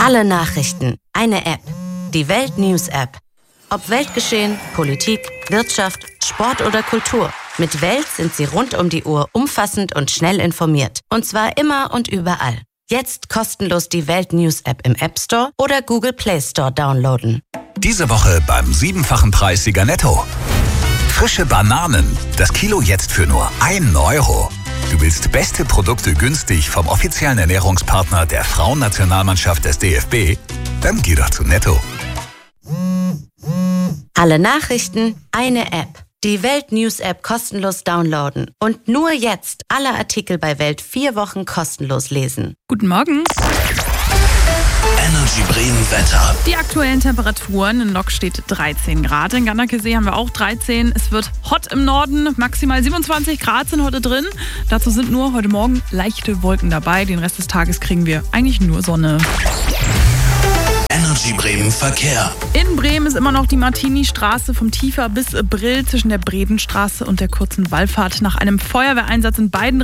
Alle Nachrichten, eine App. Die Welt News App. Ob Weltgeschehen, Politik, Wirtschaft, Sport oder Kultur. Mit Welt sind Sie rund um die Uhr umfassend und schnell informiert. Und zwar immer und überall. Jetzt kostenlos die Welt News App im App Store oder Google Play Store downloaden. Diese Woche beim 7-fachen Preissieger Netto. Frische Bananen. Das Kilo jetzt für nur 1 Euro. Du willst beste Produkte günstig vom offiziellen Ernährungspartner der Frauennationalmannschaft des DFB? Dann geh doch zu Netto. Alle Nachrichten, eine App. Die Welt News App kostenlos downloaden. Und nur jetzt alle Artikel bei Welt 4 Wochen kostenlos lesen. Guten Morgen. Energy Bremen Wetter. Die aktuellen Temperaturen. In Lok steht 13 Grad. In Gannakesee haben wir auch 13. Es wird hot im Norden. Maximal 27 Grad sind heute drin. Dazu sind nur heute Morgen leichte Wolken dabei. Den Rest des Tages kriegen wir eigentlich nur Sonne. Energy Bremen Verkehr. In Bremen ist immer noch die Martini-Straße vom Tiefer bis Brill zwischen der Bredenstraße und der kurzen Wallfahrt nach einem Feuerwehreinsatz in beiden